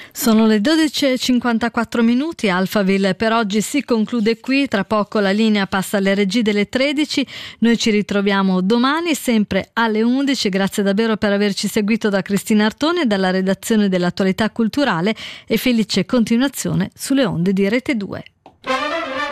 Sono le 12:54 minuti. Alphaville per oggi si conclude qui, tra poco la linea passa alle regie delle 13. Noi ci ritroviamo domani sempre alle 11. Grazie davvero per averci seguito. Da Cristina Artone, dalla redazione dell'Attualità Culturale, e felice continuazione sulle onde di Rete 2.